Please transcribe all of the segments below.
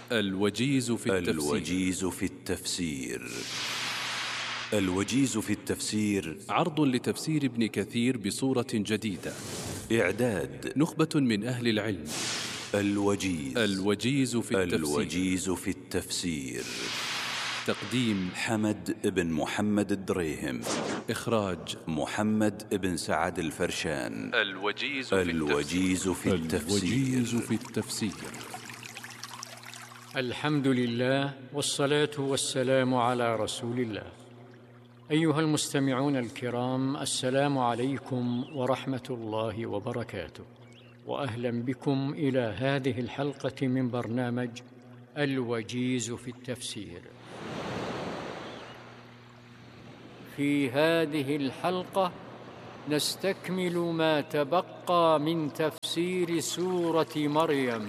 الوجيز في التفسير. الوجيز في التفسير. الوجيز في التفسير عرض لتفسير ابن كثير بصورة جديدة. إعداد نخبة من أهل العلم. الوجيز. الوجيز في التفسير. الوجيز في التفسير. تقديم حمد بن محمد الدريهم. إخراج محمد بن سعد الفرشان. الوجيز في التفسير. الوجيز في التفسير. الحمد لله والصلاة والسلام على رسول الله. أيها المستمعون الكرام، السلام عليكم ورحمة الله وبركاته، وأهلا بكم إلى هذه الحلقة من برنامج الوجيز في التفسير. في هذه الحلقة نستكمل ما تبقى من تفسير سورة مريم.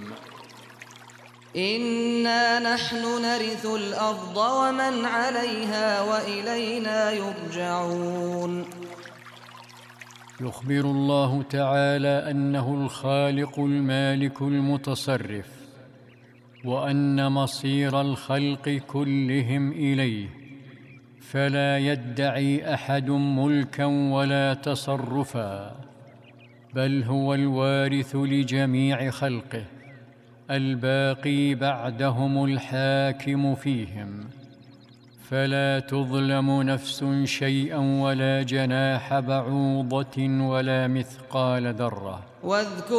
إنا نحن نرث الأرض ومن عليها وإلينا يرجعون. يخبر الله تعالى أنه الخالق المالك المتصرف، وأن مصير الخلق كلهم إليه، فلا يدعي أحد ملكا ولا تصرفا، بل هو الوارث لجميع خلقه، الباقي بعدهم الحاكم فيهم، فلا تظلم نفس شيئا ولا جناح بعوضة ولا مثقال ذرة.